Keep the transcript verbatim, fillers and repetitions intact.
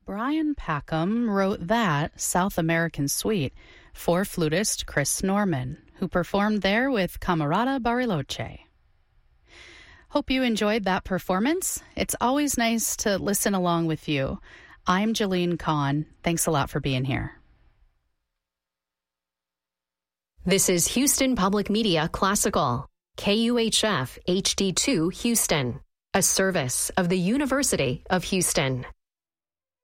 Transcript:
Brian Packham wrote that South American Suite for flutist Chris Norman, who performed there with Camerata Bariloche. Hope you enjoyed that performance. It's always nice to listen along with you. I'm Jolene Kahn. Thanks a lot for being here. This is Houston Public Media Classical, K U H F H D two Houston, a service of the University of Houston.